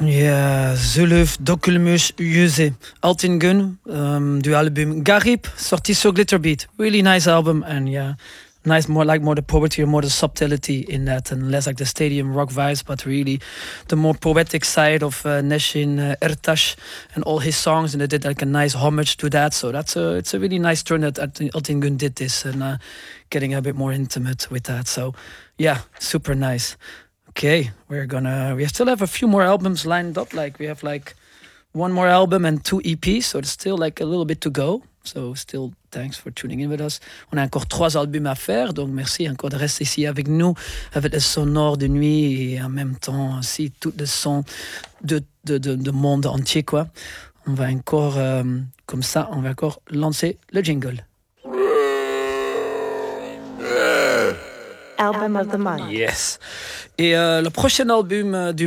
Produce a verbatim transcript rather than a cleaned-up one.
Ja, Zuluf Dokulmus Yuze Altin Gun, um, du album Garib, sorti sur Glitterbeat. Really nice album, and yeah, nice, more like more the poetry, more the subtlety in that, and less like the stadium rock vibes, but really the more poetic side of uh, Neshin uh, Ertash and all his songs, and they did like a nice homage to that. So that's a it's a really nice turn that Altin Gun did this, and uh, getting a bit more intimate with that. So yeah, super nice. Okay, we're gonna we still have a few more albums lined up. Like we have like one more album and two E Ps, so there's still like a little bit to go. So still thanks for tuning in with us. On a encore trois albums à faire, donc merci encore de rester ici avec nous, avec le sonore de nuit et en même temps aussi tout le son de, de, de, de monde entier, quoi. On va encore, euh, comme ça, on va encore lancer le jingle. Album of the month. Yes. Et euh, le prochain album euh, du